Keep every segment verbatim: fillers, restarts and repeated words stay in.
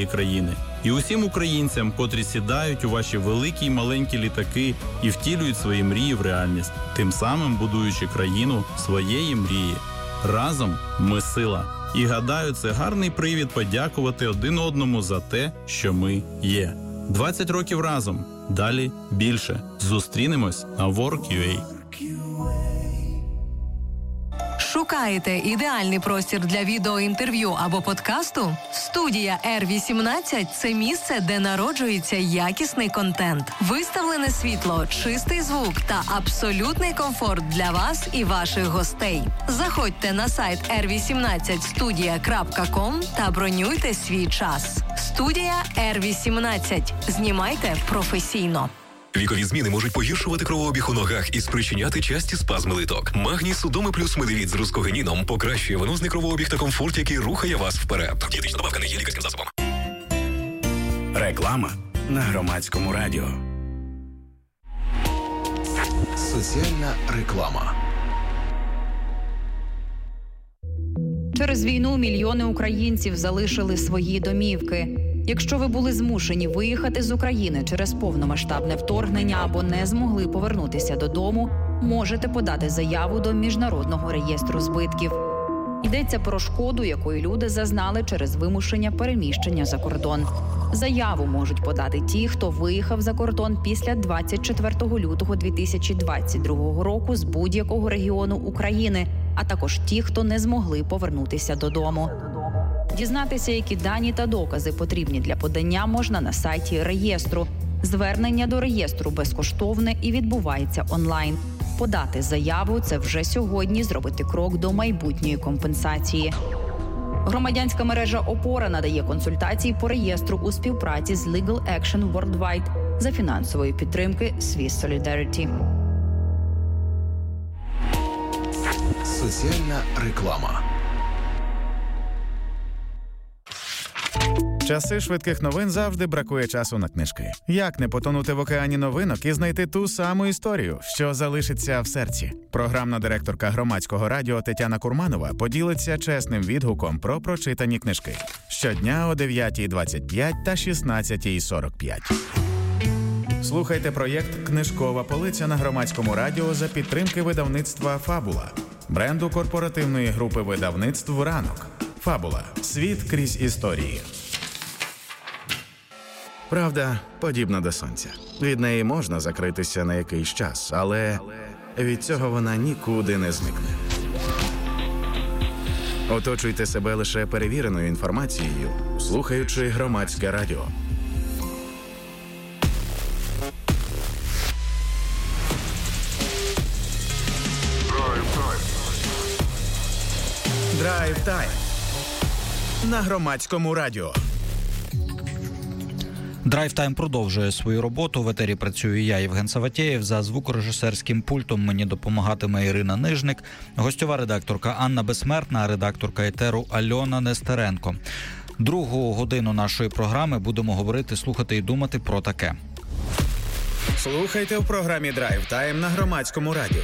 своєї країни. І усім українцям, котрі сідають у ваші великі й маленькі літаки і втілюють свої мрії в реальність, тим самим будуючи країну своєї мрії. Разом ми сила. І гадаю, це гарний привід подякувати один одному за те, що ми є. двадцять років разом. Далі більше. Зустрінемось на Work.ua. Шукаєте ідеальний простір для відеоінтерв'ю або подкасту? Студія Р вісімнадцять – це місце, де народжується якісний контент. Виставлене світло, чистий звук та абсолютний комфорт для вас і ваших гостей. Заходьте на сайт ер вісімнадцять студія крапка ком та бронюйте свій час. Студія Р вісімнадцять. Знімайте професійно. Вікові зміни можуть погіршувати кровообіг у ногах і спричиняти часті спазми литок. Магній Судоми плюс Медевіт з рускогеніном покращує венозний кровообіг та комфорт, який рухає вас вперед. Дієтична добавка не є лікарським засобом. Реклама на Громадському радіо. Соціальна реклама. Через війну мільйони українців залишили свої домівки. Якщо ви були змушені виїхати з України через повномасштабне вторгнення або не змогли повернутися додому, можете подати заяву до Міжнародного реєстру збитків. Йдеться про шкоду, якої люди зазнали через вимушення переміщення за кордон. Заяву можуть подати ті, хто виїхав за кордон після двадцять четвертого лютого дві тисячі двадцять другого року з будь-якого регіону України, а також ті, хто не змогли повернутися додому. Дізнатися, які дані та докази потрібні для подання, можна на сайті реєстру. Звернення до реєстру безкоштовне і відбувається онлайн. Подати заяву – це вже сьогодні зробити крок до майбутньої компенсації. Громадянська мережа «Опора» надає консультації по реєстру у співпраці з Legal Action Worldwide за фінансової підтримки Swiss Solidarity. Соціальна реклама. Часи швидких новин завжди бракує часу на книжки. Як не потонути в океані новинок і знайти ту саму історію, що залишиться в серці? Програмна директорка Громадського радіо Тетяна Курманова поділиться чесним відгуком про прочитані книжки. Щодня о дев'ятій двадцять п'ять та шістнадцятій сорок п'ять. Слухайте проєкт «Книжкова полиця» на Громадському радіо за підтримки видавництва «Фабула», бренду корпоративної групи видавництв «Ранок». «Фабула. Світ крізь історії». Правда подібна до сонця. Від неї можна закритися на якийсь час, але від цього вона нікуди не зникне. Оточуйте себе лише перевіреною інформацією, слухаючи Громадське радіо. Драйв тайм на Громадському радіо. Драйв Тайм продовжує свою роботу. В етері працюю я, Євген Саватєєв. За звукорежисерським пультом мені допомагатиме Ірина Нижник, гостьова редакторка Анна Безсмертна, а редакторка етеру Альона Нестеренко. Другу годину нашої програми будемо говорити, слухати і думати про таке. Слухайте в програмі Драйв Тайм на Громадському радіо.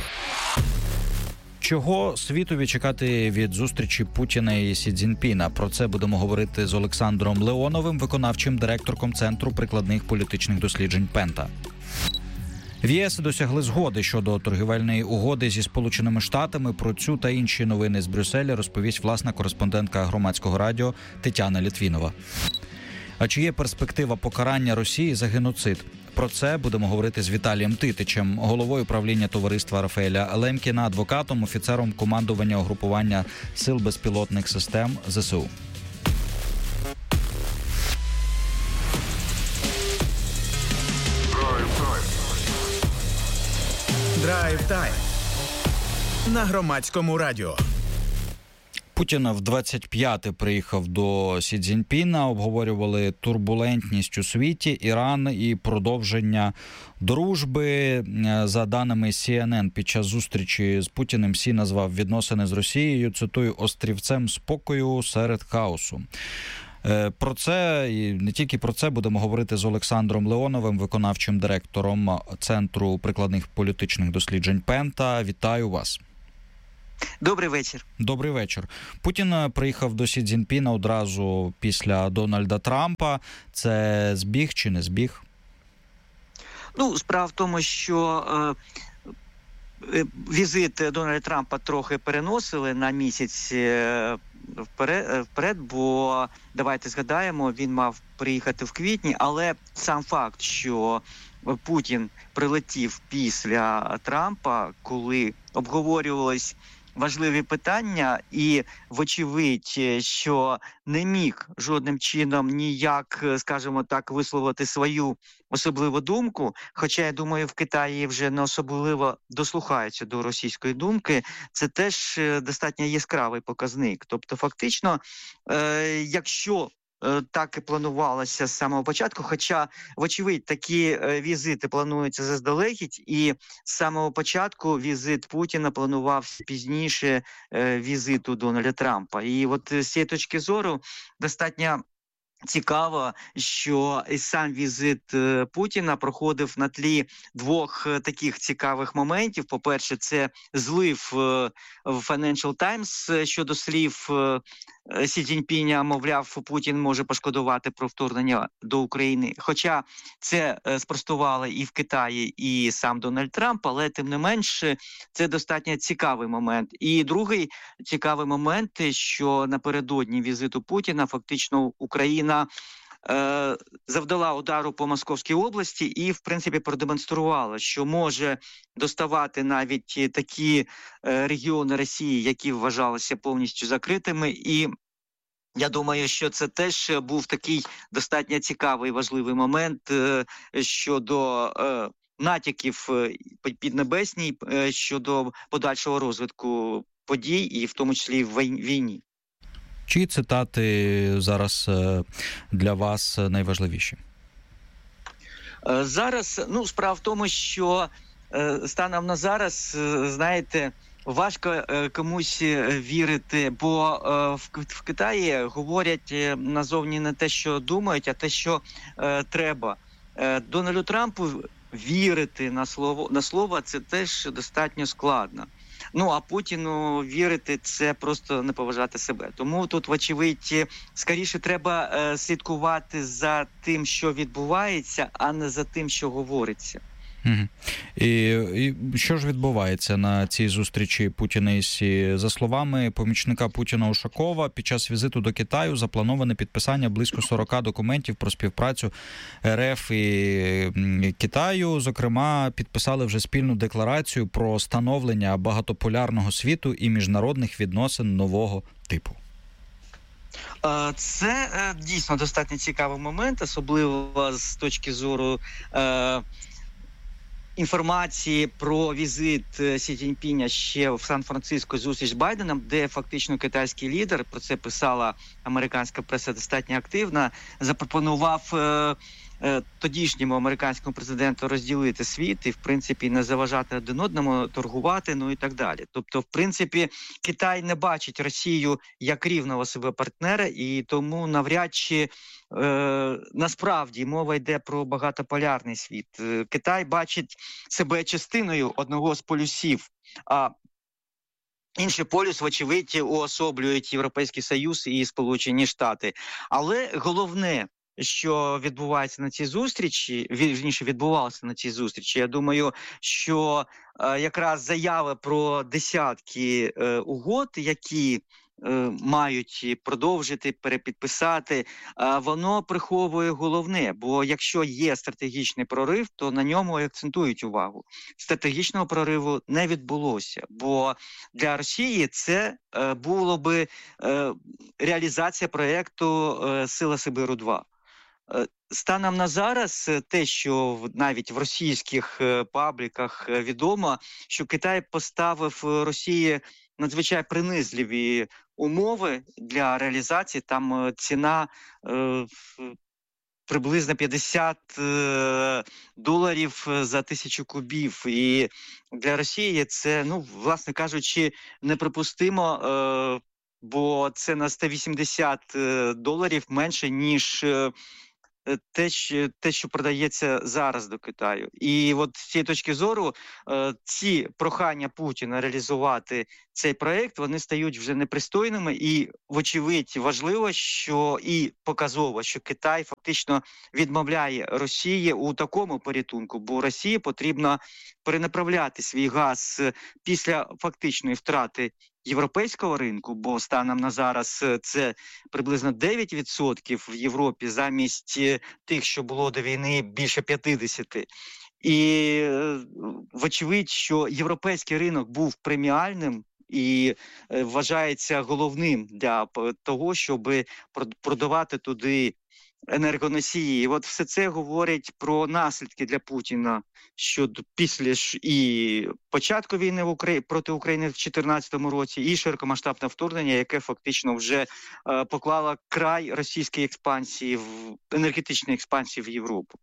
Чого світові чекати від зустрічі Путіна і Сі Цзіньпіна? Про це будемо говорити з Олександром Леоновим, виконавчим директором Центру прикладних політичних досліджень Пента. В ЄС досягли згоди щодо торгівельної угоди зі Сполученими Штатами. Про цю та інші новини з Брюсселя розповість власна кореспондентка Громадського радіо Тетяна Літвінова. А чи є перспектива покарання Росії за геноцид? Про це будемо говорити з Віталієм Титичем, головою правління товариства Рафаеля Лемкіна, адвокатом, офіцером командування угрупування сил безпілотних систем Зе Се У. Драйв Тайм на Громадському радіо. Путін в двадцять п'яте приїхав до Сі Цзіньпіна, обговорювали турбулентність у світі, Іран і продовження дружби. За даними Сі Ен Ен, під час зустрічі з Путіним Сі назвав відносини з Росією, цитую, «острівцем спокою серед хаосу». Про це, і не тільки про це, будемо говорити з Олександром Леоновим, виконавчим директором Центру прикладних політичних досліджень Пента. Вітаю вас. Добрий вечір. Добрий вечір. Путін приїхав до Сі Цзіньпіна одразу після Дональда Трампа. Це збіг чи не збіг? Ну, справа в тому, що е, візит Дональда Трампа трохи переносили на місяць е, вперед, вперед, бо, давайте згадаємо, він мав приїхати в квітні, але сам факт, що Путін прилетів після Трампа, коли обговорювались важливі питання, і вочевидь, що не міг жодним чином ніяк, скажімо так, висловити свою особливу думку, хоча, я думаю, в Китаї вже не особливо дослухаються до російської думки, це теж достатньо яскравий показник. Тобто, фактично, е- якщо так і планувалося з самого початку, хоча, вочевидь, такі візити плануються заздалегідь, і з самого початку візит Путіна планувався пізніше візиту Дональда Трампа. І от з цієї точки зору достатньо цікаво, що і сам візит Путіна проходив на тлі двох таких цікавих моментів. По-перше, це злив в Financial Times щодо слів Сі Цзіньпіня, мовляв, Путін може пошкодувати про вторгнення до України. Хоча це спростували і в Китаї, і сам Дональд Трамп, але тим не менше це достатньо цікавий момент. І другий цікавий момент, що напередодні візиту Путіна фактично Україна е, завдала удару по Московській області і, в принципі, продемонструвала, що може доставати навіть такі е, регіони Росії, які вважалися повністю закритими. І я думаю, що це теж був такий достатньо цікавий і важливий момент е, щодо е, натяків піднебесній е, щодо подальшого розвитку подій, і в тому числі в війні. Чиї цитати зараз для вас найважливіші? Зараз, ну, справа в тому, що станом на зараз, знаєте, важко комусь вірити, бо в Китаї говорять назовні не те, що думають, а те, що треба. Дональду Трампу вірити на слово, на слово це теж достатньо складно. Ну, а Путіну вірити – це просто не поважати себе. Тому тут, вочевидь, скоріше треба е, слідкувати за тим, що відбувається, а не за тим, що говориться. Угу. І, і що ж відбувається на цій зустрічі Путіна і Сі? За словами помічника Путіна Ушакова, під час візиту до Китаю заплановане підписання близько сорок документів про співпрацю РФ і Китаю. Зокрема, підписали вже спільну декларацію про становлення багатополярного світу і міжнародних відносин нового типу. Це дійсно достатньо цікавий момент, особливо з точки зору е- інформації про візит Сі Цзіньпіня ще в Сан-Франциско, зустріч з Байденом, де фактично китайський лідер, про це писала американська преса достатньо активно, запропонував е, е, тодішньому американському президенту розділити світ і, в принципі, не заважати один одному, торгувати, ну і так далі. Тобто, в принципі, Китай не бачить Росію як рівного себе партнера, і тому навряд чи Е, насправді мова йде про багатополярний світ. Е, Китай бачить себе частиною одного з полюсів, а інший полюс, вочевидь, уособлюють Європейський Союз і Сполучені Штати. Але головне, що відбувається на цій зустрічі, вірніше відбувалося на цій зустрічі, я думаю, що е, якраз заяви про десятки е, угод, які мають продовжити, перепідписати, воно приховує головне, бо якщо є стратегічний прорив, то на ньому акцентують увагу. Стратегічного прориву не відбулося, бо для Росії це було би реалізація проєкту «Сила Сибиру-два». Станом на зараз те, що навіть в російських пабліках відомо, що Китай поставив Росії надзвичайно принизливі умови для реалізації. Там ціна е, приблизно п'ятдесят е, доларів за тисячу кубів. І для Росії це, ну, власне кажучи, неприпустимо, е, бо це на сто вісімдесят доларів менше, ніж е, те, що, те, що продається зараз до Китаю. І от з цієї точки зору ці прохання Путіна реалізувати цей проект, вони стають вже непристойними і, вочевидь, важливо, що і показово, що Китай фактично відмовляє Росії у такому порятунку, бо Росії потрібно перенаправляти свій газ після фактичної втрати європейського ринку, бо станом на зараз це приблизно дев'ять відсотків в Європі замість тих, що було до війни, більше п'ятдесят відсотків. І вочевидь, що європейський ринок був преміальним і вважається головним для того, щоб продавати туди енергоносії. І от все це говорить про наслідки для Путіна, що після ж і початку війни в Украї... проти України в дві тисячі чотирнадцятому році, і широкомасштабне вторгнення, яке фактично вже е, поклало край російській експансії, в енергетичній експансії в Європу.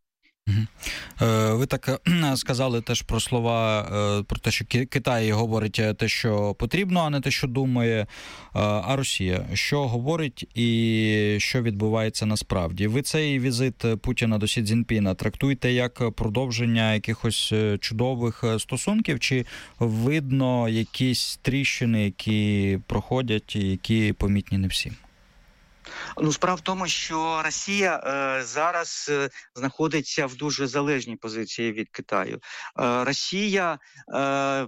Ви так сказали теж про слова, про те, що Китай говорить те, що потрібно, а не те, що думає. А Росія що говорить і що відбувається насправді? Ви цей візит Путіна до Сі Цзіньпіна трактуєте як продовження якихось чудових стосунків, чи видно якісь тріщини, які проходять і які помітні не всім? Ну, справа в тому, що Росія е, зараз е, знаходиться в дуже залежній позиції від Китаю. Е, Росія е,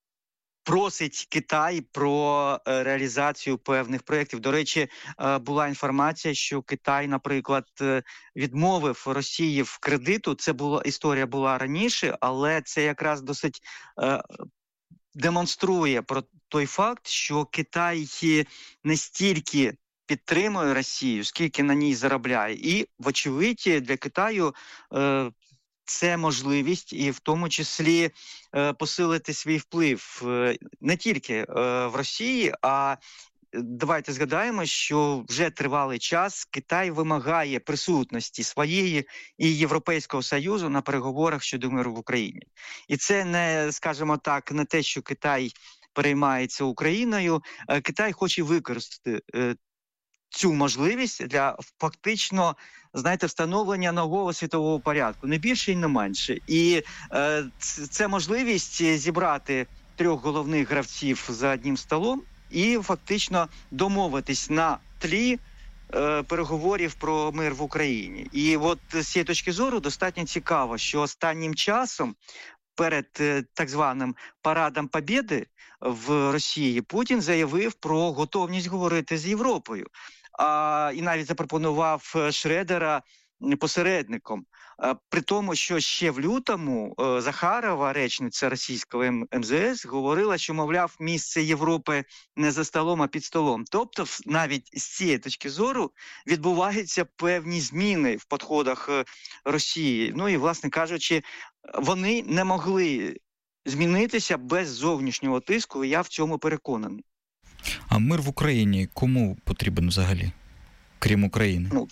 просить Китай про е, реалізацію певних проєктів. До речі, е, була інформація, що Китай, наприклад, е, відмовив Росії в кредиту. Це була історія була раніше, але це якраз досить е, демонструє про той факт, що Китай не стільки підтримує Росію, скільки на ній заробляє. І, вочевидь, для Китаю е, це можливість і в тому числі е, посилити свій вплив е, не тільки е, в Росії, а давайте згадаємо, що вже тривалий час Китай вимагає присутності своєї і Європейського Союзу на переговорах щодо миру в Україні. І це не, скажімо так, не те, що Китай переймається Україною. Китай хоче використати е, цю можливість для фактично, знаєте, встановлення нового світового порядку, не більше і не менше. І е, це можливість зібрати трьох головних гравців за одним столом і фактично домовитись на тлі е, переговорів про мир в Україні. І от з цієї точки зору достатньо цікаво, що останнім часом перед е, так званим парадом Побєди в Росії Путін заявив про готовність говорити з Європою. А, і навіть запропонував Шредера посередником. А, при тому, що ще в лютому а, Захарова, речниця російського ем зе ес, говорила, що, мовляв, місце Європи не за столом, а під столом. Тобто, навіть з цієї точки зору відбуваються певні зміни в підходах Росії. Ну і, власне кажучи, вони не могли змінитися без зовнішнього тиску, і я в цьому переконаний. А мир в Україні кому потрібен взагалі, крім України? Ну,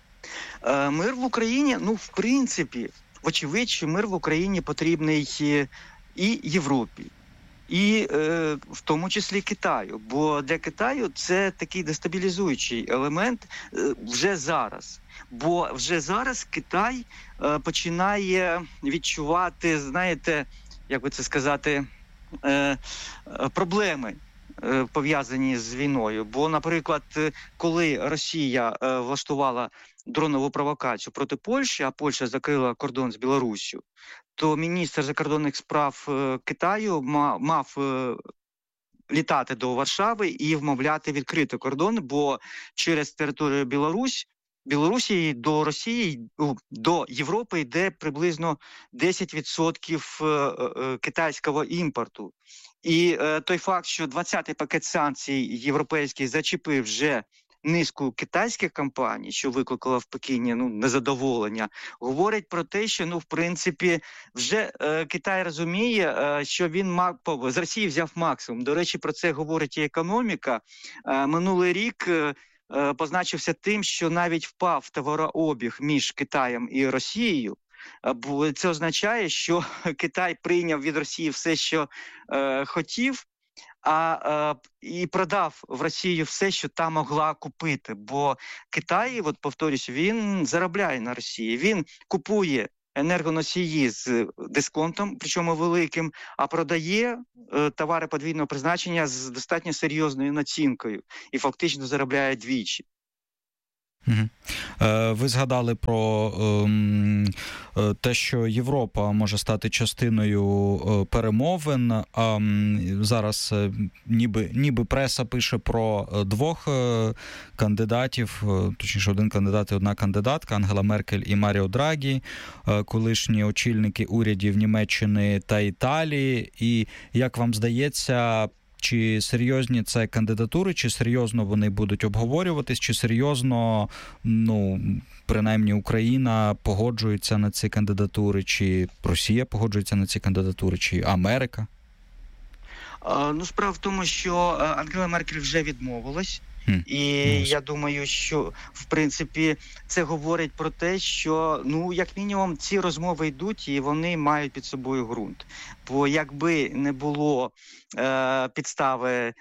е, мир в Україні, ну, в принципі, вочевидь, що мир в Україні потрібний і Європі, і е, в тому числі Китаю. Бо для Китаю це такий дестабілізуючий елемент е, вже зараз. Бо вже зараз Китай е, починає відчувати, знаєте, як би це сказати, е, е, проблеми, пов'язані з війною. Бо, наприклад, коли Росія е, влаштувала дронову провокацію проти Польщі, а Польща закрила кордон з Білоруссю, то міністр закордонних справ е, Китаю мав, мав е, літати до Варшави і вмовляти відкрити кордон, бо через територію Білорусь Білорусі до Росії, до Європи йде приблизно десять відсотків китайського імпорту. І е, той факт, що двадцятий пакет санкцій європейський зачепив вже низку китайських компаній, що викликало в Пекіні ну, незадоволення, говорить про те, що, ну, в принципі, вже е, Китай розуміє, е, що він мав, з Росії взяв максимум. До речі, про це говорить і економіка. Е, минулий рік е, позначився тим, що навіть впав товарообіг між Китаєм і Росією. Бо це означає, що Китай прийняв від Росії все, що е, хотів, а і продав в Росію все, що та могла купити. Бо Китай, от повторюсь, він заробляє на Росії. Він купує енергоносії з дисконтом, причому великим, а продає е, товари подвійного призначення з достатньо серйозною націнкою і фактично заробляє двічі. Ви згадали про те, що Європа може стати частиною перемовин. Зараз ніби, ніби преса пише про двох кандидатів, точніше один кандидат і одна кандидатка, Ангела Меркель і Маріо Драгі, колишні очільники урядів Німеччини та Італії. І, як вам здається, чи серйозні це кандидатури, чи серйозно вони будуть обговорюватись, чи серйозно, ну, принаймні Україна погоджується на ці кандидатури, чи Росія погоджується на ці кандидатури, чи Америка? А, ну, справа в тому, що Ангела Меркель вже відмовилась. І я думаю, що, в принципі, це говорить про те, що, ну, як мінімум, ці розмови йдуть, і вони мають під собою ґрунт. Бо якби не було е, підстави е,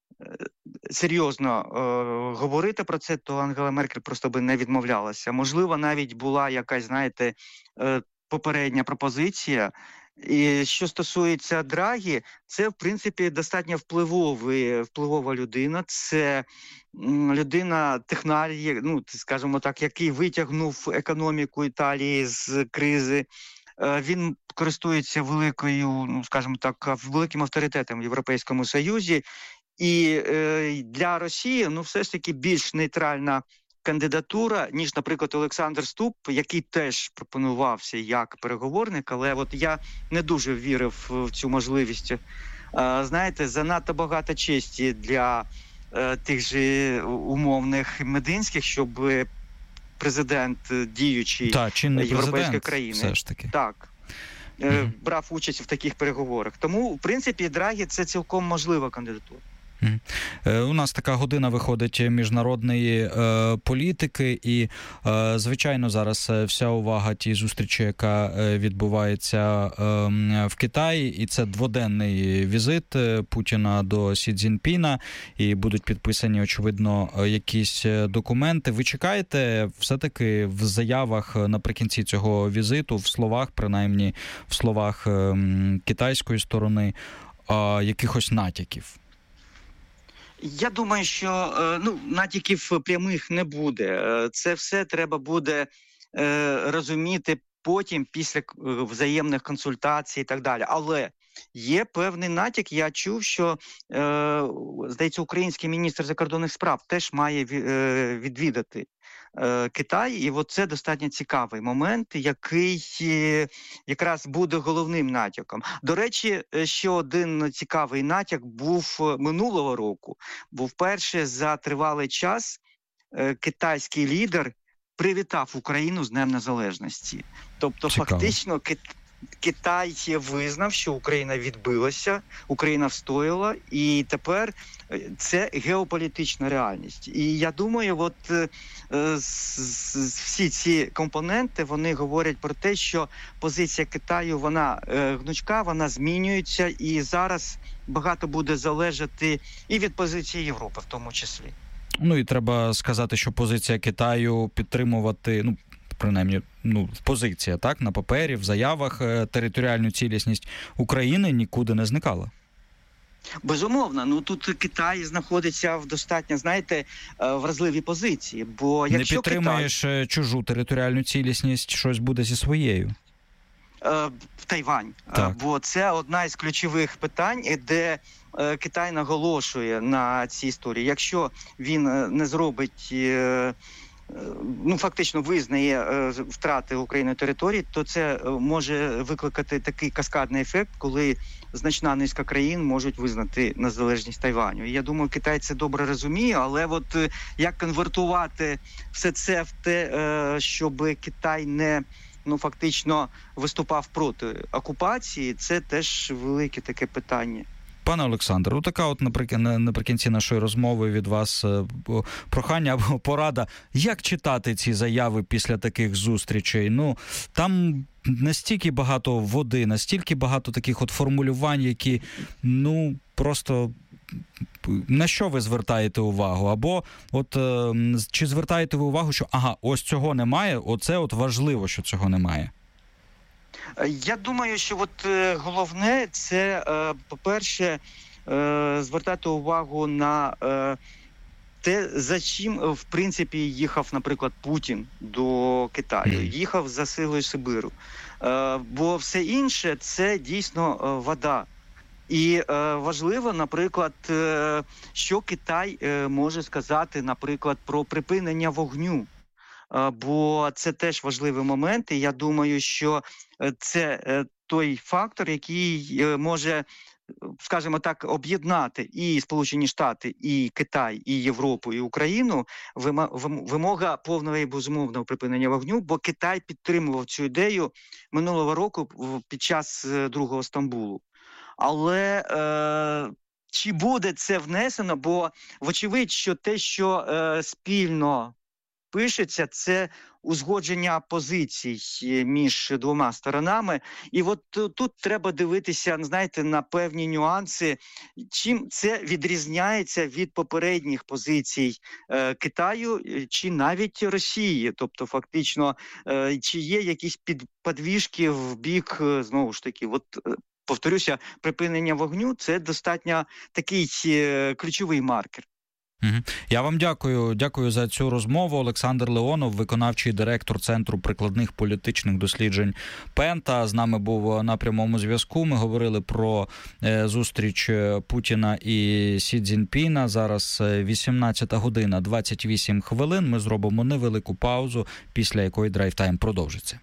серйозно е, говорити про це, то Ангела Меркель просто би не відмовлялася. Можливо, навіть була якась, знаєте, е, попередня пропозиція. І що стосується Драгі, це, в принципі, достатньо впливовий, впливова людина. Це людина технарій, ну, скажімо так, який витягнув економіку Італії з кризи. Він користується великою, ну, скажімо так, великим авторитетом в Європейському Союзі. І е, для Росії, ну, все ж таки більш нейтральна кандидатура, ніж, наприклад, Олександр Ступп, який теж пропонувався як переговорник, але от я не дуже вірив в цю можливість. Знаєте, занадто багато честі для е, тих же умовних Мединських, щоб президент діючий Та, європейської президент, країни все ж таки. Так, е, mm-hmm. брав участь в таких переговорах. Тому, в принципі, Драгі – це цілком можлива кандидатура. У нас така година виходить міжнародної е, політики і, е, звичайно, зараз вся увага тій зустрічі, яка відбувається е, в Китаї, і це дводенний візит Путіна до Сі Цзіньпіна, і будуть підписані, очевидно, якісь документи. Ви чекаєте все-таки в заявах наприкінці цього візиту, в словах, принаймні в словах е, китайської сторони, е, якихось натяків? Я думаю, що ну, натяків прямих не буде. Це все треба буде е, розуміти потім, після взаємних консультацій і так далі. Але є певний натяк. Я чув, що, е, здається, український міністр закордонних справ теж має е, відвідати е, Китай. І от це достатньо цікавий момент, який е, якраз буде головним натяком. До речі, ще один цікавий натяк був минулого року. Бо вперше за тривалий час е, китайський лідер привітав Україну з Днем Незалежності. Тобто, Цікаво. фактично, Китай визнав, що Україна відбилася, Україна встояла, і тепер це геополітична реальність. І я думаю, от е, всі ці компоненти, вони говорять про те, що позиція Китаю, вона е, гнучка, вона змінюється, і зараз багато буде залежати і від позиції Європи в тому числі. Ну і треба сказати, що позиція Китаю підтримувати, ну, принаймні, ну, позиція, так, на папері, в заявах, територіальну цілісність України нікуди не зникала. Безумовно, ну тут Китай знаходиться в достатньо, знаєте, вразливій позиції, бо якщо не підтримуєш Китай... чужу територіальну цілісність, щось буде зі своєю. В Тайвань, так. Бо це одна із ключових питань, де Китай наголошує на цій історії. Якщо він не зробить, ну фактично визнає втрати Україною території, то це може викликати такий каскадний ефект, коли значна низка країн можуть визнати незалежність Тайваню. І я думаю, Китай це добре розуміє, але от як конвертувати все це в те, щоб Китай не ну фактично виступав проти окупації, це теж велике таке питання. Пане Олександре, така от наприкінці нашої розмови від вас прохання або порада, як читати ці заяви після таких зустрічей? Ну, там настільки багато води, настільки багато таких от формулювань, які, ну, просто на що ви звертаєте увагу? Або от чи звертаєте ви увагу, що ага, ось цього немає, оце от важливо, що цього немає? Я думаю, що от головне це, по-перше, звертати увагу на те, за чим, в принципі, їхав, наприклад, Путін до Китаю. Їхав за силою Сибиру. Бо все інше – це дійсно вода. І е, важливо, наприклад, е, що Китай е, може сказати, наприклад, про припинення вогню. Е, бо це теж важливий момент, і я думаю, що це е, той фактор, який е, може, скажімо так, об'єднати і Сполучені Штати, і Китай, і Європу, і Україну. Вимога повного і безумовного припинення вогню, бо Китай підтримував цю ідею минулого року під час Другого Стамбулу. Але е, чи буде це внесено, бо вочевидь, що те, що е, спільно пишеться, це узгодження позицій між двома сторонами. І от тут треба дивитися, знаєте, на певні нюанси, чим це відрізняється від попередніх позицій е, Китаю чи навіть Росії. Тобто, фактично, е, чи є якісь підвижки в бік, знову ж таки, от, повторюся, припинення вогню – це достатньо такий е, ключовий маркер. Я вам дякую. Дякую за цю розмову. Олександр Леонов, виконавчий директор Центру прикладних політичних досліджень Пента. З нами був на прямому зв'язку. Ми говорили про е, зустріч Путіна і Сі Цзіньпіна. Зараз вісімнадцята година двадцять вісім хвилин. Ми зробимо невелику паузу, після якої драйв-тайм продовжиться.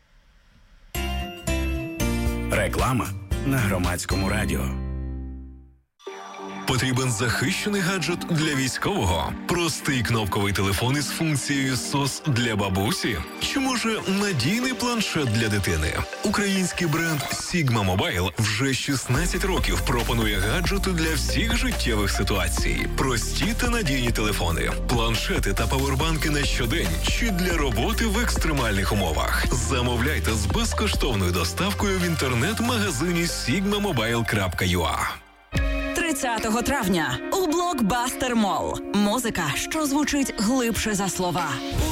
Реклама на Громадському радіо. Потрібен захищений гаджет для військового? Простий кнопковий телефон із функцією сос для бабусі? Чи може надійний планшет для дитини? Український бренд Sigma Mobile вже шістнадцять років пропонує гаджети для всіх життєвих ситуацій. Прості та надійні телефони, планшети та павербанки на щодень чи для роботи в екстремальних умовах. Замовляйте з безкоштовною доставкою в інтернет-магазині сігма мобайл крапка ю а. тридцятого травня у Блокбастер Молл. Музика, що звучить глибше за слова.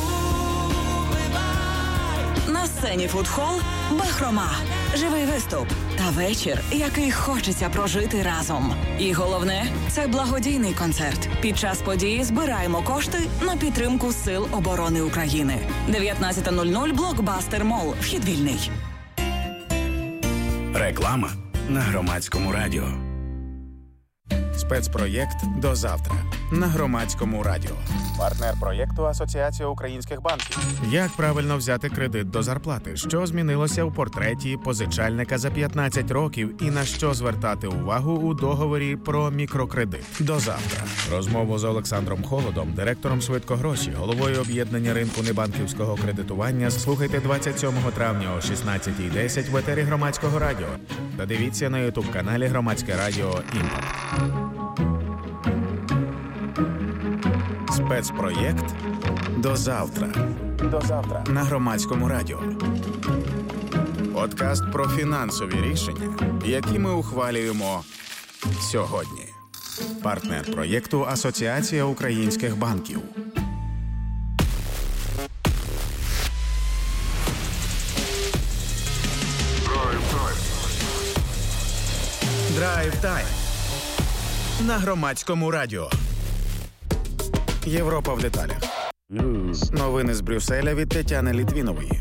На сцені фудхол «Бахрома». Живий виступ та вечір, який хочеться прожити разом. І головне – це благодійний концерт. Під час події збираємо кошти на підтримку Сил оборони України. дев'ятнадцята нуль нуль Блокбастер Молл. Вхід вільний. Реклама на Громадському радіо. Спецпроєкт «До завтра» на Громадському радіо. Партнер проєкту Асоціація українських банків. Як правильно взяти кредит до зарплати? Що змінилося у портреті позичальника за п'ятнадцять років і на що звертати увагу у договорі про мікрокредит? До завтра. Розмову з Олександром Холодом, директором «Швидкогроші», головою об'єднання ринку небанківського кредитування, слухайте двадцять сьомого травня о шістнадцятій десять в етері Громадського радіо. Та дивіться на ютуб-каналі Громадське радіо «Імпакт». Спецпроєкт «До завтра». До завтра на Громадському радіо. Подкаст про фінансові рішення, які ми ухвалюємо сьогодні. Партнер проєкту Асоціація українських банків. Драйв-тайм на Громадському радіо. Європа в деталях. Новини з Брюсселя від Тетяни Літвінової.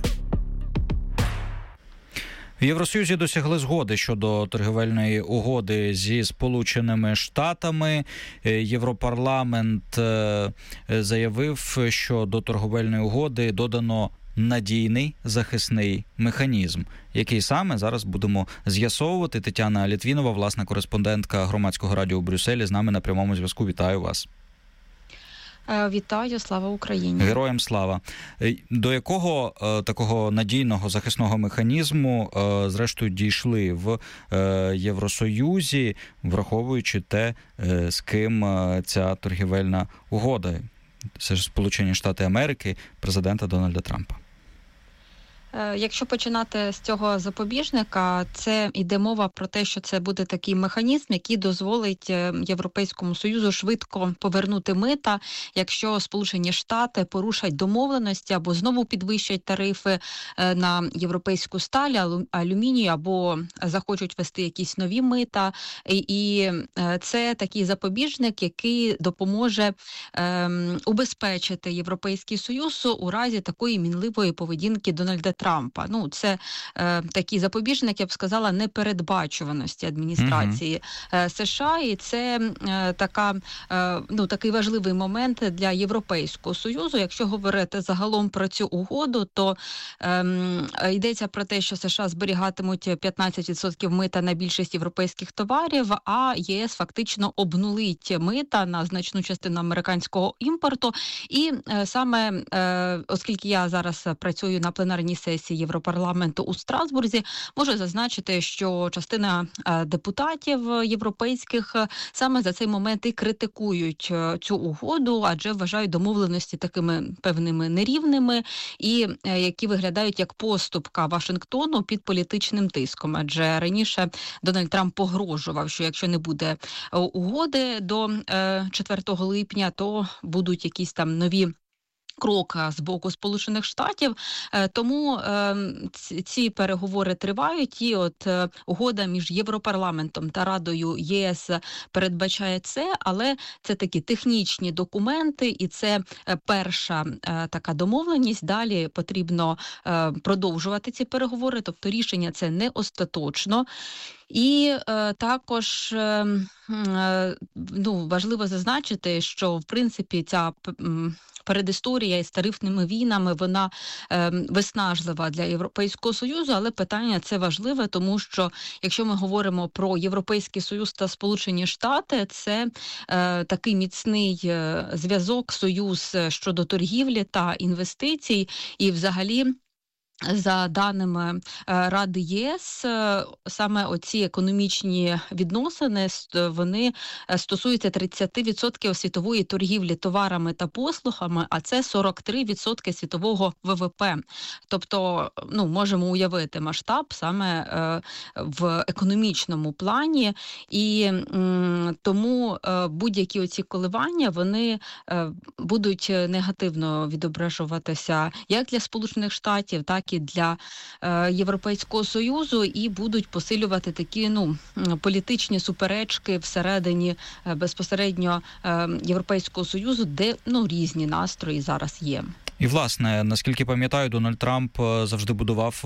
В Євросоюзі досягли згоди щодо торгівельної угоди зі Сполученими Штатами. Європарламент заявив, що до торгівельної угоди додано надійний захисний механізм. Який саме, зараз будемо з'ясовувати. Тетяна Літвінова, власна кореспондентка Громадського радіо у Брюсселі, з нами на прямому зв'язку. Вітаю вас. Вітаю, слава Україні. Героям слава. До якого е, такого надійного захисного механізму е, зрештою дійшли в е, Євросоюзі, враховуючи те, е, з ким е, ця торгівельна угода? Це ж Сполучені Штати Америки, президента Дональда Трампа. Якщо починати з цього запобіжника, це йде мова про те, що це буде такий механізм, який дозволить Європейському Союзу швидко повернути мита, якщо Сполучені Штати порушать домовленості або знову підвищать тарифи на європейську сталь, алюміній, або захочуть ввести якісь нові мита. І це такий запобіжник, який допоможе убезпечити Європейський Союз у разі такої мінливої поведінки Дональда Трампа. Ну, це е, такий запобіжник, я б сказала, непередбачуваності адміністрації mm-hmm. США, і це е, така, е, ну, такий важливий момент для Європейського Союзу. Якщо говорити загалом про цю угоду, то е, йдеться про те, що США зберігатимуть п'ятнадцять відсотків мита на більшість європейських товарів, а ЄС фактично обнулить мита на значну частину американського імпорту. І е, саме, е, оскільки я зараз працюю на пленарній сесії Європарламенту у Страсбурзі, можу зазначити, що частина депутатів європейських саме за цей момент і критикують цю угоду, адже вважають домовленості такими певними нерівними і які виглядають як поступка Вашингтону під політичним тиском. Адже раніше Дональд Трамп погрожував, що якщо не буде угоди до четвертого липня, то будуть якісь там нові крока з боку Сполучених Штатів, тому е, ці переговори тривають, і от е, угода між Європарламентом та Радою ЄС передбачає це, але це такі технічні документи, і це перша е, така домовленість. Далі потрібно е, продовжувати ці переговори, тобто рішення це не остаточно. І е, також е, е, ну, важливо зазначити, що в принципі ця м, передісторія із тарифними війнами, вона е, виснажлива для Європейського Союзу, але питання це важливе, тому що якщо ми говоримо про Європейський Союз та Сполучені Штати, це е, такий міцний е, зв'язок, союз щодо торгівлі та інвестицій, і взагалі за даними Ради ЄС, саме оці економічні відносини, вони стосуються тридцять відсотків світової торгівлі товарами та послугами, а це сорок три відсотки світового ВВП. Тобто, ну, можемо уявити масштаб саме в економічному плані, і м, тому будь-які оці коливання, вони будуть негативно відображуватися як для Сполучених Штатів, так і для е, Європейського Союзу, і будуть посилювати такі, ну, політичні суперечки всередині е, безпосередньо е, Європейського Союзу, де, ну, різні настрої зараз є. І, власне, наскільки пам'ятаю, Дональд Трамп завжди будував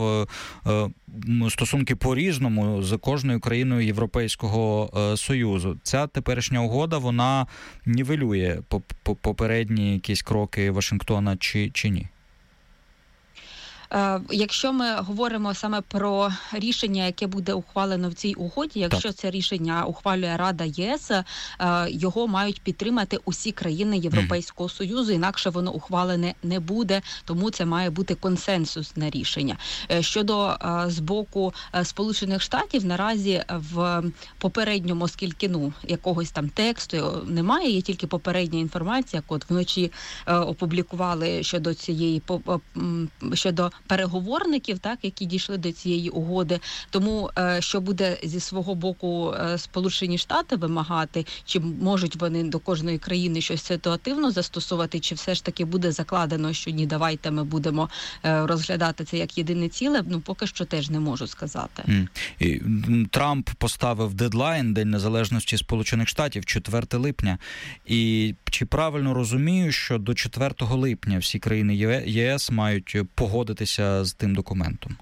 стосунки по-різному з кожною країною Європейського Союзу. Ця теперішня угода, вона нівелює попередні якісь кроки Вашингтона чи, чи ні? Якщо ми говоримо саме про рішення, яке буде ухвалено в цій угоді, якщо так. це рішення ухвалює Рада ЄС, його мають підтримати усі країни Європейського mm. Союзу, інакше воно ухвалене не буде, тому це має бути консенсусне рішення. Щодо з боку Сполучених Штатів, наразі в попередньому, оскільки, ну, якогось там тексту немає, є тільки попередня інформація, як от вночі опублікували щодо цієї, щодо переговорників, так, які дійшли до цієї угоди. Тому, що буде зі свого боку Сполучені Штати вимагати, чи можуть вони до кожної країни щось ситуативно застосувати, чи все ж таки буде закладено, що ні, давайте ми будемо розглядати це як єдине ціле, ну, поки що теж не можу сказати. Mm. І Трамп поставив дедлайн, День Незалежності Сполучених Штатів, четверте липня. І чи правильно розумію, що до четвертого липня всі країни ЄС мають погодитися з тим документом?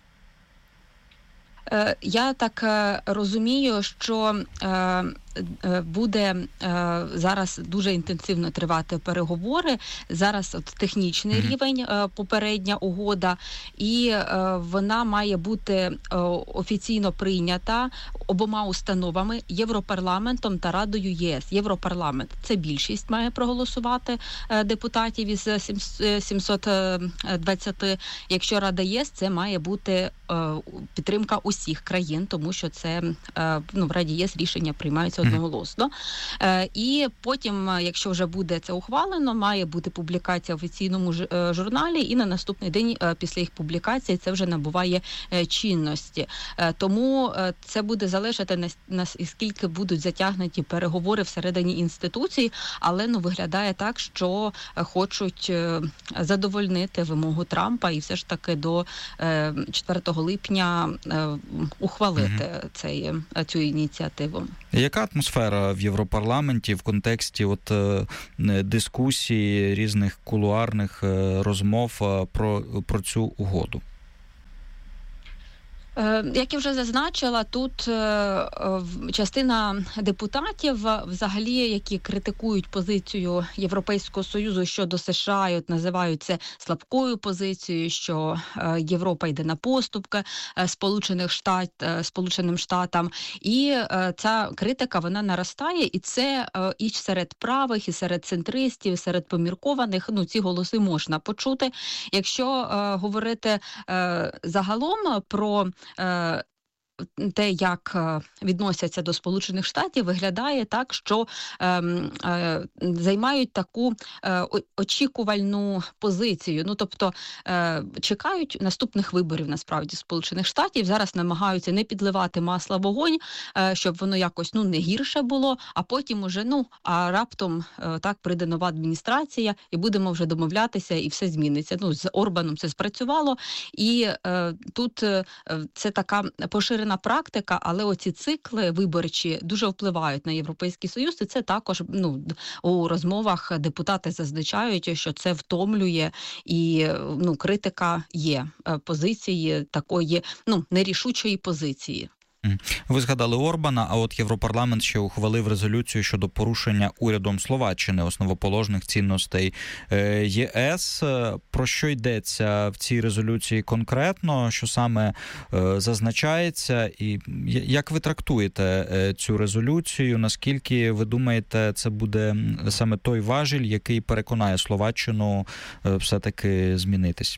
Я так розумію, що буде зараз дуже інтенсивно тривати переговори. Зараз от технічний mm-hmm. рівень, попередня угода, і вона має бути офіційно прийнята обома установами, Європарламентом та Радою ЄС. Європарламент – це більшість має проголосувати депутатів із сімсот двадцяти. Якщо Рада ЄС, це має бути підтримка усіх країн, тому що це, ну, в Раді ЄС рішення приймаються одноголосно. Е, і потім, якщо вже буде це ухвалено, має бути публікація в офіційному журналі, і на наступний день е, після їх публікації це вже набуває е, чинності. Е, тому е, це буде залежати на, на скільки будуть затягнуті переговори всередині інституцій, але ну виглядає так, що е, хочуть е, задовольнити вимогу Трампа і все ж таки до е, четвертого липня е, ухвалити угу. цей, цю ініціативу. Яка атмосфера в Європарламенті в контексті от е, дискусії, різних кулуарних е, розмов е, про, про цю угоду? Як я вже зазначила, тут частина депутатів, взагалі, які критикують позицію Європейського Союзу щодо США, і от називають це слабкою позицією, що Європа йде на поступки Сполучених Штат, Сполученим Штатам. І ця критика, вона наростає, і це і серед правих, і серед центристів, і серед поміркованих, ну, ці голоси можна почути. Якщо говорити загалом про те, як відносяться до Сполучених Штатів, виглядає так, що е, е, займають таку е, очікувальну позицію. Ну, тобто е, чекають наступних виборів, насправді, Сполучених Штатів. Зараз намагаються не підливати масла в вогонь, е, щоб воно якось, ну, не гірше було, а потім уже, ну, а раптом е, так прийде нова адміністрація, і будемо вже домовлятися, і все зміниться. Ну, з Орбаном це спрацювало, і е, тут е, це така поширена практика, але оці цикли виборчі дуже впливають на Європейський Союз, і це також, ну, у розмовах депутати зазначають, що це втомлює, і, ну, критика є позиції такої, ну, нерішучої позиції. Ви згадали Орбана, а от Європарламент ще ухвалив резолюцію щодо порушення урядом Словаччини основоположних цінностей ЄС. Про що йдеться в цій резолюції конкретно, що саме зазначається, і як ви трактуєте цю резолюцію? Наскільки, ви думаєте, це буде саме той важіль, який переконає Словаччину все-таки змінитись?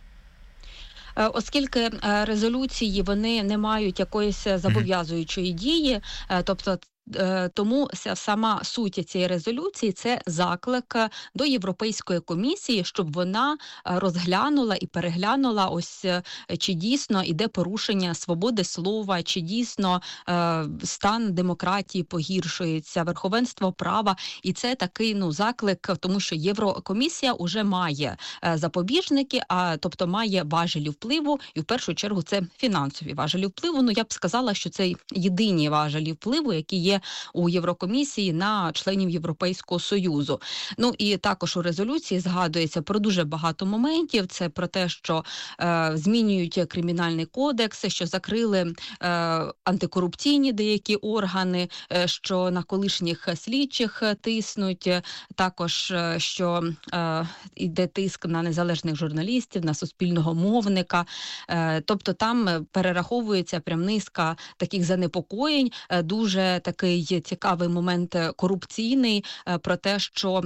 Оскільки резолюції, вони не мають якоїсь зобов'язуючої дії, тобто тому сама суть цієї резолюції – це заклик до Європейської комісії, щоб вона розглянула і переглянула, ось чи дійсно іде порушення свободи слова, чи дійсно стан демократії погіршується, верховенство права. І це такий, ну, заклик, тому що Єврокомісія вже має запобіжники, а тобто має важелі впливу, і в першу чергу це фінансові важелі впливу. Ну, я б сказала, що це єдині важелі впливу, які є у Єврокомісії на членів Європейського Союзу. Ну і також у резолюції згадується про дуже багато моментів. Це про те, що е, змінюють кримінальний кодекс, що закрили е, антикорупційні деякі органи, е, що на колишніх слідчих тиснуть, також е, що е, йде тиск на незалежних журналістів, на суспільного мовника. Е, тобто там перераховується прям низка таких занепокоєнь, е, дуже такий Є цікавий момент корупційний про те, що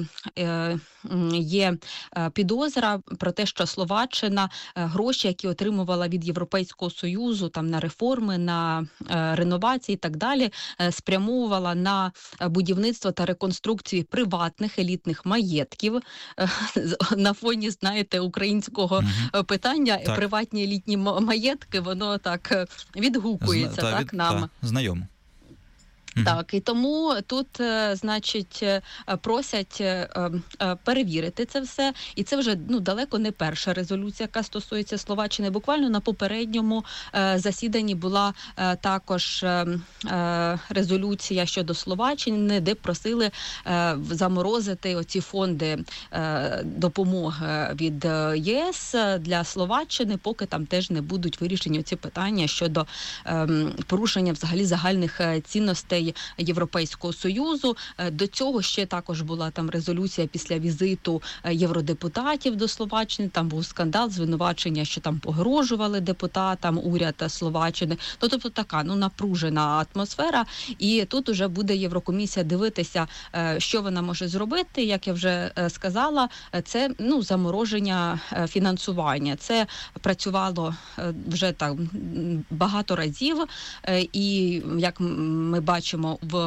є підозра про те, що Словаччина гроші, які отримувала від Європейського Союзу там на реформи, на реновації і так далі, спрямовувала на будівництво та реконструкцію приватних елітних маєтків. На фоні, знаєте, українського uh-huh. питання так. Приватні елітні маєтки, воно так відгукується Зна- так, та, нам. Та, знайомо. Так, і тому тут, значить, просять перевірити це все, і це вже, ну, далеко не перша резолюція, яка стосується Словаччини. Буквально на попередньому засіданні була також резолюція щодо Словаччини, де просили заморозити оці фонди допомоги від ЄС для Словаччини, поки там теж не будуть вирішені ці питання щодо порушення взагалі загальних цінностей Європейського Союзу. До цього ще також була там резолюція після візиту євродепутатів до Словаччини. Там був скандал, звинувачення, що там погрожували депутатам, уряд Словаччини. Ну, тобто така, ну, напружена атмосфера. І тут уже буде Єврокомісія дивитися, що вона може зробити. Як я вже сказала, це, ну, замороження фінансування. Це працювало вже так багато разів. І, як ми бачимо, в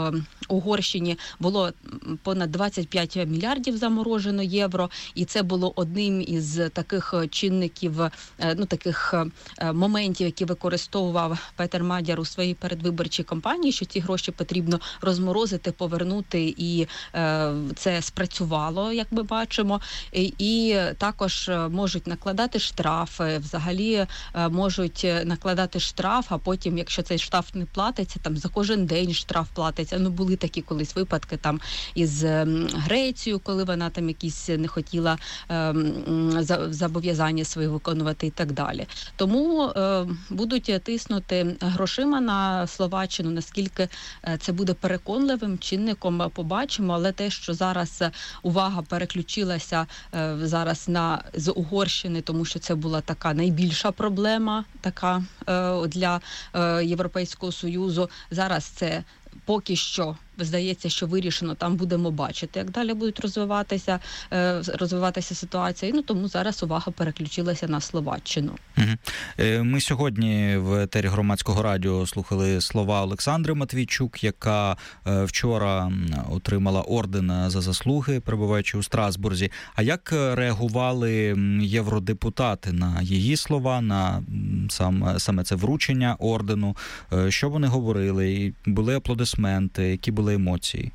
Угорщині було понад двадцять п'ять мільярдів заморожено євро, і це було одним із таких чинників, ну таких моментів, які використовував Петер Мадяр у своїй передвиборчій кампанії, що ці гроші потрібно розморозити, повернути, і е, це спрацювало, як ми бачимо. І, і також можуть накладати штрафи, взагалі е, можуть накладати штраф, а потім, якщо цей штраф не платиться, там за кожен день штраф платиться. Ну, були такі колись випадки там із Грецією, коли вона там якісь не хотіла е, зобов'язання свої виконувати і так далі. Тому е, будуть тиснути грошима на Словаччину, наскільки це буде переконливим чинником, побачимо, але те, що зараз увага переключилася е, зараз на з Угорщини, тому що це була така найбільша проблема така е, для е, Європейського Союзу. Зараз це поки що здається, що вирішено, там будемо бачити, як далі будуть розвиватися, розвиватися ситуація. Ну, тому зараз увага переключилася на Словаччину. Ми сьогодні в етері Громадського радіо слухали слова Олександри Матвійчук, яка вчора отримала орден за заслуги, перебуваючи у Страсбурзі. А як реагували євродепутати на її слова, на сам, саме це вручення ордену? Що вони говорили? Були аплодисменти? Які були емоції?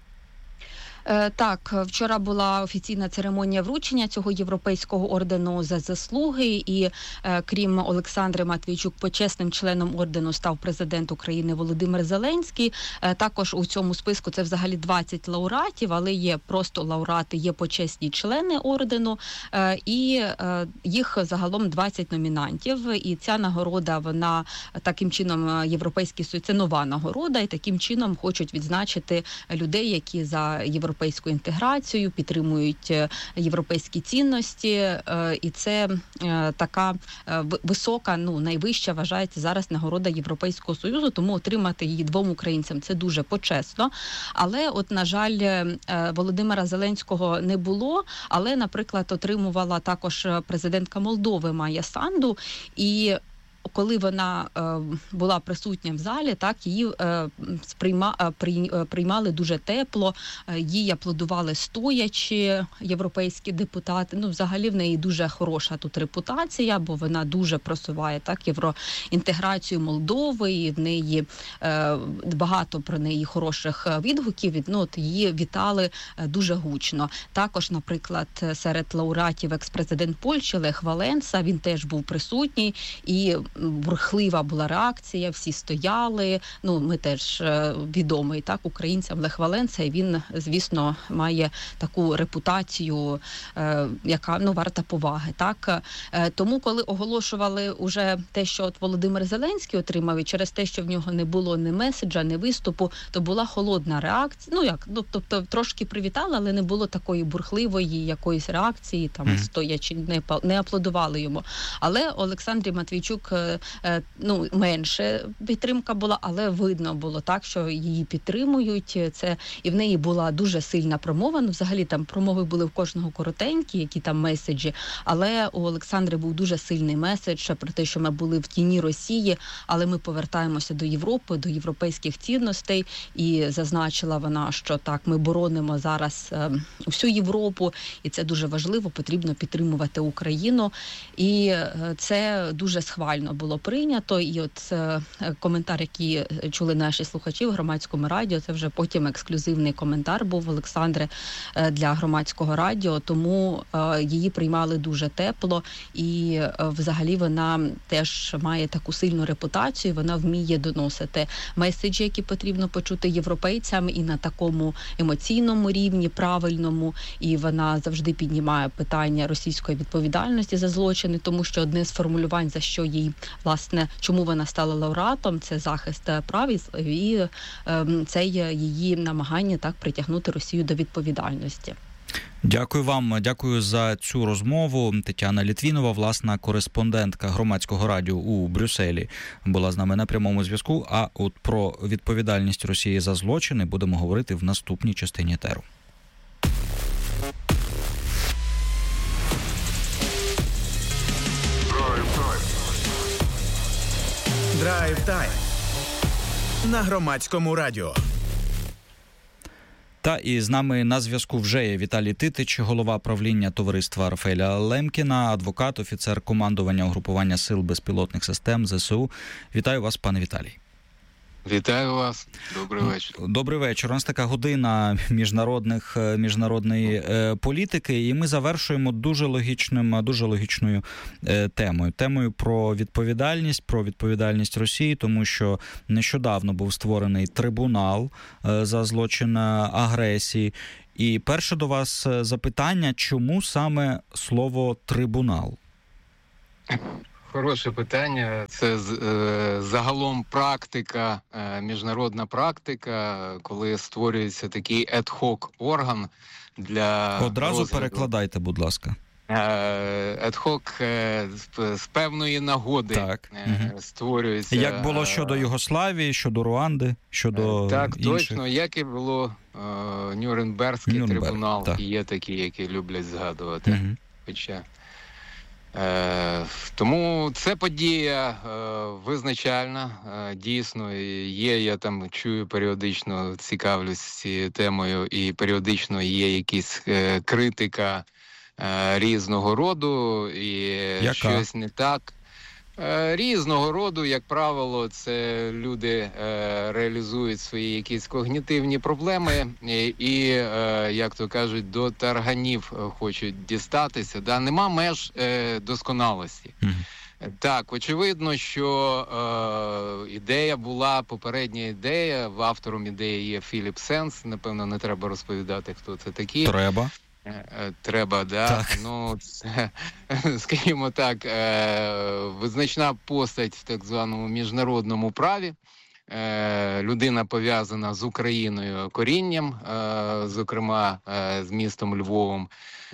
Так, вчора була офіційна церемонія вручення цього європейського ордену за заслуги, і крім Олександри Матвійчук, почесним членом ордену став президент України Володимир Зеленський. Також у цьому списку це взагалі двадцять лауреатів, але є просто лауреати, є почесні члени ордену, і їх загалом двадцять номінантів. І ця нагорода, вона таким чином, Європейський Союз, це нова нагорода, і таким чином хочуть відзначити людей, які за європейську європейську інтеграцію, підтримують європейські цінності, і це така висока, ну, найвища, вважається зараз нагорода Європейського Союзу, тому отримати її двом українцям – це дуже почесно. Але от, на жаль, Володимира Зеленського не було, але, наприклад, отримувала також президентка Молдови Майя Санду, і коли вона е, була присутня в залі, так, її е, сприйма, е, при, е, приймали дуже тепло, е, їй аплодували стоячи європейські депутати. Ну, взагалі в неї дуже хороша тут репутація, бо вона дуже просуває так євроінтеграцію Молдови, і в неї е, багато про неї хороших відгуків. Ну, от її вітали дуже гучно. Також, наприклад, серед лауреатів екс-президент Польщі Лех Валенса, він теж був присутній, і бурхлива була реакція, всі стояли. Ну, ми теж відомий, так, українцям Лех Валенса, і він, звісно, має таку репутацію, е, яка, ну, варта поваги, так. Е, тому, коли оголошували уже те, що от Володимир Зеленський отримав, і через те, що в нього не було ні меседжа, ні виступу, то була холодна реакція. Ну, як, ну, тобто, трошки привітали, але не було такої бурхливої якоїсь реакції, там, mm. стоячи, не, не аплодували йому. Але Олександрі Матвійчук, ну, менше підтримка була, але видно було так, що її підтримують. Це, і в неї була дуже сильна промова. Ну, взагалі там промови були в кожного коротенькі, які там меседжі, але у Олександри був дуже сильний меседж про те, що ми були в тіні Росії, але ми повертаємося до Європи, до європейських цінностей, і зазначила вона, що так, ми боронимо зараз е, всю Європу, і це дуже важливо, потрібно підтримувати Україну, і е, це дуже схвально було прийнято, і от е, коментар, який чули наші слухачі в Громадському радіо, це вже потім ексклюзивний коментар був Олександри е, для Громадського радіо, тому е, її приймали дуже тепло, і е, взагалі вона теж має таку сильну репутацію, вона вміє доносити меседжі, які потрібно почути європейцям, і на такому емоційному рівні, правильному, і вона завжди піднімає питання російської відповідальності за злочини, тому що одне з формулювань, за що їй, власне, чому вона стала лауреатом, це захист прав, і е, це її намагання так притягнути Росію до відповідальності. Дякую вам, дякую за цю розмову. Тетяна Літвінова, власна кореспондентка Громадського радіо у Брюсселі, була з нами на прямому зв'язку. А от про відповідальність Росії за злочини будемо говорити в наступній частині етеру. Драйв-тайм на Громадському радіо. Та і з нами на зв'язку вже є Віталій Титич, голова правління товариства Рафаеля Лемкіна, адвокат, офіцер командування угрупування сил безпілотних систем ЗСУ. Вітаю вас, пане Віталій. Вітаю вас. Добрий вечір. Добрий вечір. У нас така година міжнародних, міжнародної е, політики, і ми завершуємо дуже логічним, дуже логічною е, темою. Темою про відповідальність, про відповідальність Росії, тому що нещодавно був створений трибунал е, за злочин агресії. І перше до вас запитання, чому саме слово «трибунал»? Хороше питання. Це е, загалом практика, е, міжнародна практика, коли створюється такий ad-hoc орган для Одразу розгляду. Перекладайте, будь ласка. Ad-hoc е, з певної нагоди так. е, створюється. Як було щодо Югославії, щодо Руанди, щодо Так, інших. точно, як і було е, Нюрнберзький Нюрнберг, трибунал. так. І є такі, які люблять згадувати. Угу. Хоча Е, тому це подія е, визначальна, е, дійсно, є, я там чую періодично, цікавлюсь цією темою, і періодично є якісь е, критика е, різного роду, і Яка? щось не так. Е, різного роду, як правило, це люди е, реалізують свої якісь когнітивні проблеми і, і е, як то кажуть, до тарганів хочуть дістатися. Да? Нема меж е, досконалості. Mm-hmm. Так, очевидно, що е, ідея була, попередня ідея, автором ідеї є Філіп Сенс, напевно, не треба розповідати, хто це такий. Треба. Треба, да. Так. Ну, це, скажімо так, визначна постать в так званому міжнародному праві. Людина пов'язана з Україною корінням, зокрема з містом Львовом.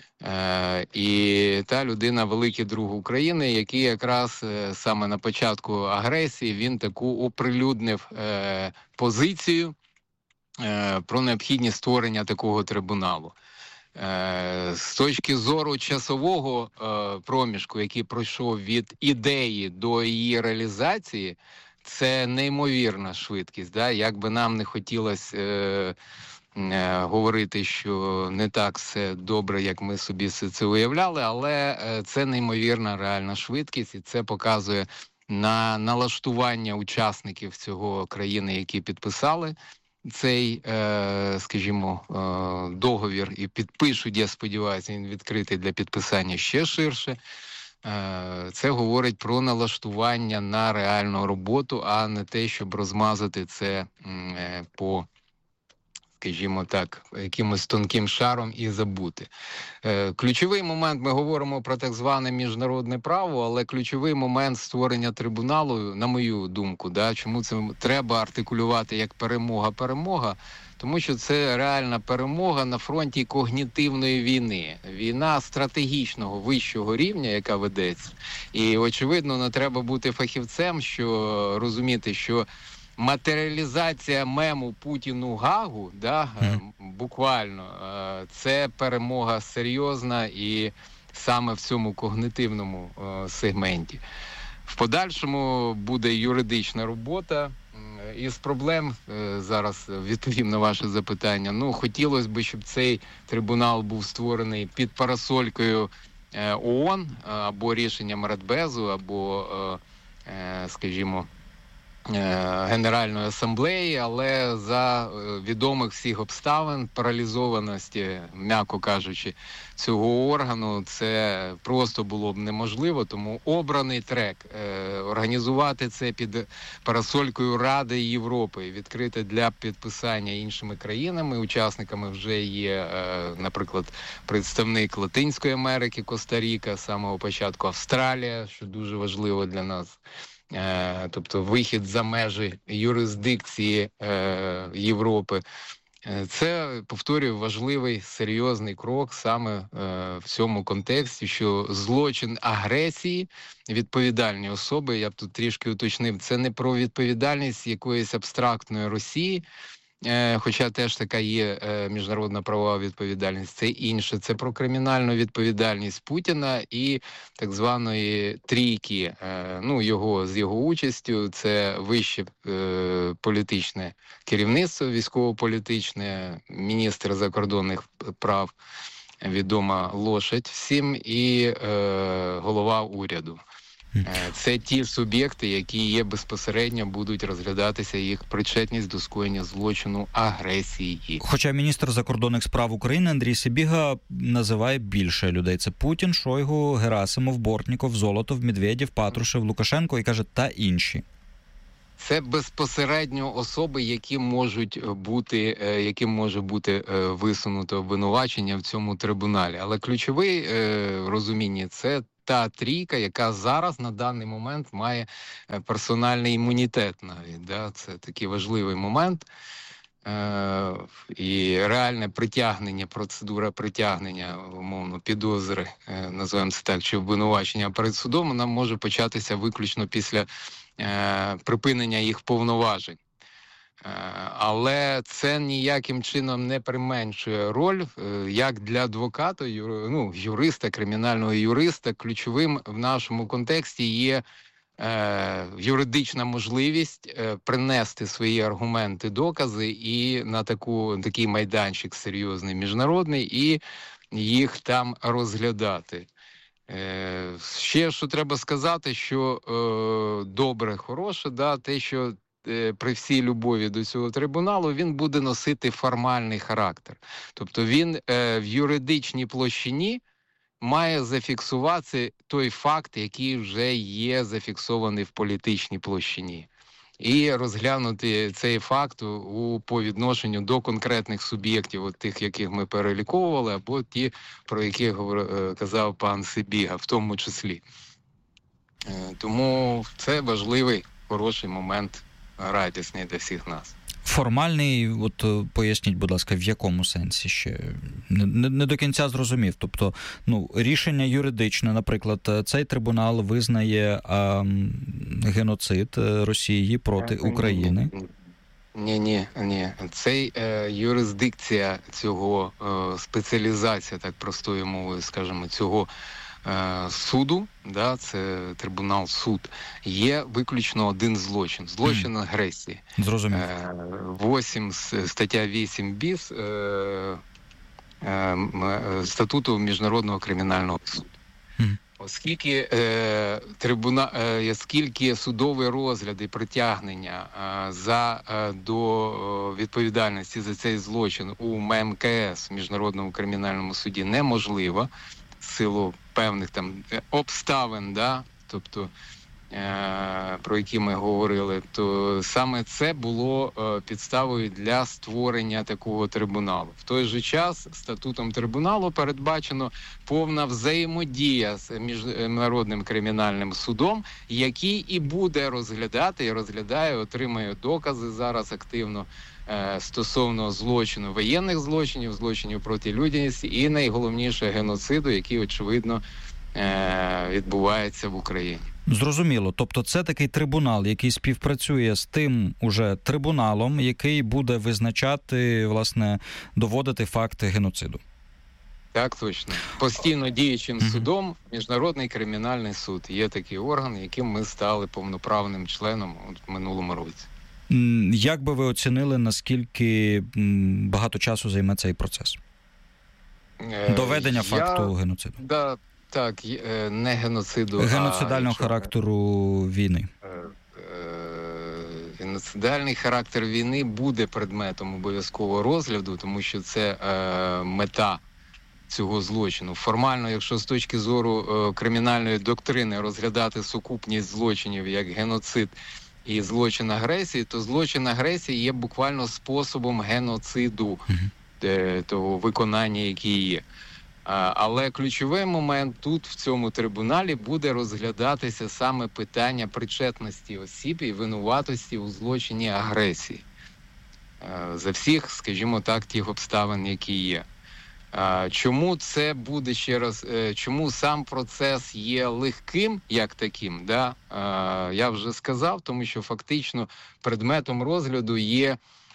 І та людина великий друг України, який якраз саме на початку агресії він таку оприлюднив позицію про необхідність створення такого трибуналу. З точки зору часового е, проміжку, який пройшов від ідеї до її реалізації, це неймовірна швидкість. Да? Як би нам не хотілося е, е, говорити, що не так все добре, як ми собі це уявляли, але е, це неймовірна реальна швидкість, і це показує на налаштування учасників цього країни, які підписали цей, скажімо, договір і підпишуть, я сподіваюся, він відкритий для підписання ще ширше. Це говорить про налаштування на реальну роботу, а не те, щоб розмазати це по, скажімо так, якимось тонким шаром і забути. Ключовий момент, ми говоримо про так зване міжнародне право, але ключовий момент створення трибуналу, на мою думку, да, чому це треба артикулювати як перемога-перемога, тому що це реальна перемога на фронті когнітивної війни. Війна стратегічного вищого рівня, яка ведеться. І, очевидно, не треба бути фахівцем, що розуміти, що матеріалізація мему Путіну Гагу, да, mm. буквально, це перемога серйозна і саме в цьому когнитивному сегменті. В подальшому буде юридична робота. Із проблем, зараз відповім на ваше запитання, ну, хотілося б, щоб цей трибунал був створений під парасолькою ООН, або рішенням Радбезу, або, скажімо, Генеральної асамблеї, але за відомих всіх обставин, паралізованості, м'яко кажучи, цього органу, це просто було б неможливо, тому обраний трек організувати це під парасолькою Ради Європи, відкрити для підписання іншими країнами, учасниками вже є, наприклад, представник Латинської Америки, Коста-Ріка, з самого початку Австралія, що дуже важливо для нас. Тобто вихід за межі юрисдикції е, Європи. Це, повторюю, важливий, серйозний крок саме е, в цьому контексті, що злочин агресії, відповідальні особи, я б тут трішки уточнив, це не про відповідальність якоїсь абстрактної Росії, хоча теж така є міжнародна правова відповідальність, це інше. Це про кримінальну відповідальність Путіна і так званої трійки, ну, його, з його участю, це вище політичне керівництво, військово-політичне, міністр закордонних прав, відома лошадь всім, і е, голова уряду. Це ті суб'єкти, які є безпосередньо, будуть розглядатися їх причетність до скоєння злочину агресії. Хоча міністр закордонних справ України Андрій Сибіга називає більше людей. Це Путін, Шойгу, Герасимов, Бортніков, Золотов, Медведєв, Патрушев, Лукашенко і, каже, та інші. Це безпосередньо особи, які можуть бути, яким може бути висунуто обвинувачення в цьому трибуналі. Але ключовий в розумінні – це та трійка, яка зараз на даний момент має персональний імунітет навіть. Да? Це такий важливий момент. Е- і реальне притягнення, процедура притягнення, умовно, підозри, е- називаємо це так, чи обвинувачення перед судом, вона може початися виключно після е- припинення їх повноважень. Але це ніяким чином не применшує роль, як для адвоката, ну, юриста, кримінального юриста. Ключовим в нашому контексті є е, юридична можливість е, принести свої аргументи, докази і на таку, такий майданчик серйозний міжнародний, і їх там розглядати. Е, ще, що треба сказати, що е, добре, хороше, да, те, що при всій любові до цього трибуналу, він буде носити формальний характер. Тобто він е, в юридичній площині має зафіксувати той факт, який вже є зафіксований в політичній площині. І розглянути цей факт у, по відношенню до конкретних суб'єктів, от тих, яких ми переліковували, або ті, про які говор, казав пан Сибіга, в тому числі. Е, тому це важливий, хороший момент, радісний для всіх нас. Формальний, от поясніть, будь ласка, в якому сенсі ще? Не, не до кінця зрозумів. Тобто, ну, рішення юридичне, наприклад, цей трибунал визнає а, геноцид Росії проти України? Ні, ні, ні. Цей е, юрисдикція цього, е, спеціалізація, так простою мовою, скажімо, цього суду, да, це трибунал, суд, є виключно один злочин. Злочин агресії. Зрозумів. восьмий, стаття вісім біс е, е, статуту Міжнародного кримінального суду. Mm. Оскільки, е, трибуна, е, оскільки судові розгляди притягнення е, за, е, до відповідальності за цей злочин у ем ем ка ес, Міжнародному кримінальному суді, неможливо, в силу певних там обставин, да, тобто е- про які ми говорили, то саме це було е- підставою для створення такого трибуналу. В той же час статутом трибуналу передбачено повна взаємодія з Міжнародним кримінальним судом, який і буде розглядати, і розглядає, отримує докази зараз активно стосовно злочину, воєнних злочинів, злочинів проти людяності і, найголовніше, геноциду, який, очевидно, відбувається в Україні. Зрозуміло. Тобто це такий трибунал, який співпрацює з тим уже трибуналом, який буде визначати, власне, доводити факти геноциду. Так, точно. Постійно діючим mm-hmm. судом Міжнародний кримінальний суд. Є такий орган, яким ми стали повноправним членом в минулому році. Як би ви оцінили, наскільки багато часу займе цей процес? Доведення Я... факту геноциду? Да, так, не геноциду, геноцидального а... характеру війни. Геноцидальний характер війни буде предметом обов'язкового розгляду, тому що це е, мета цього злочину. Формально, якщо з точки зору е, кримінальної доктрини розглядати сукупність злочинів як геноцид і злочин агресії, то злочин агресії є буквально способом геноциду, mm-hmm. того виконання, який є. А, але ключовий момент тут, в цьому трибуналі, буде розглядатися саме питання причетності осіб і винуватості у злочині агресії. А, за всіх, скажімо так, тих обставин, які є. А, чому це буде, ще раз, чому сам процес є легким, як таким, да? а, я вже сказав, тому що фактично предметом розгляду є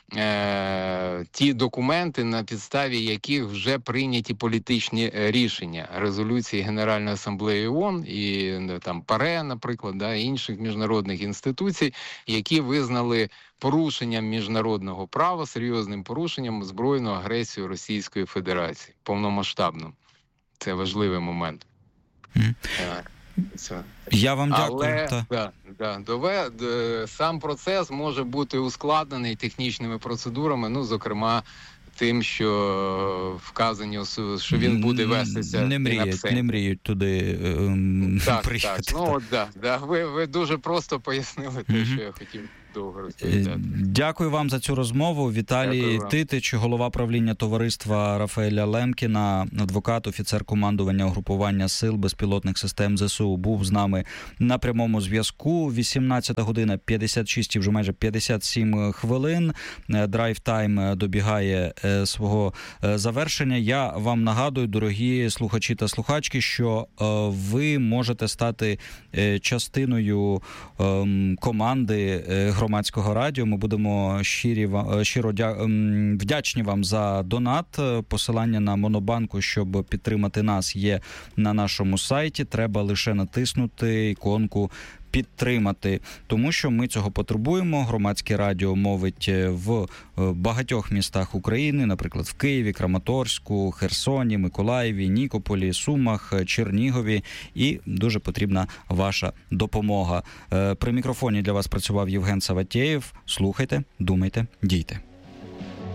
е, ті документи, на підставі яких вже прийняті політичні рішення. Резолюції Генеральної асамблеї ООН і там ПАРЕ, наприклад, да, і інших міжнародних інституцій, які визнали порушенням міжнародного права, серйозним порушенням збройну агресію Російської Федерації, повномасштабну. Це важливий момент. Mm. Це. Я вам дякую. Але та. да, да, дове, д, сам процес може бути ускладнений технічними процедурами, ну, зокрема, тим, що вказані, що він буде вестися. Не мріють, не мріють туди ем, так, приїхати. Так, ну, от, да, да. Ви, ви дуже просто пояснили те, mm-hmm. що я хотів довго розповідати. Дякую вам за цю розмову. Віталій Титич, голова правління товариства Рафаеля Лемкіна, адвокат, офіцер командування угрупування сил безпілотних систем ЗСУ, був з нами на прямому зв'язку. вісімнадцята година п'ятдесят шість і вже майже п'ятдесят сім хвилин. Драйв-тайм добігає свого завершення. Я вам нагадую, дорогі слухачі та слухачки, що ви можете стати частиною команди Громадського радіо. Ми будемо щирі, щиро вдячні вам за донат. Посилання на Монобанку, щоб підтримати нас, є на нашому сайті. Треба лише натиснути іконку підтримати, тому що ми цього потребуємо. Громадське радіо мовить в багатьох містах України, наприклад, в Києві, Краматорську, Херсоні, Миколаєві, Нікополі, Сумах, Чернігові, і дуже потрібна ваша допомога. При мікрофоні для вас працював Євген Саватєєв. Слухайте, думайте, дійте.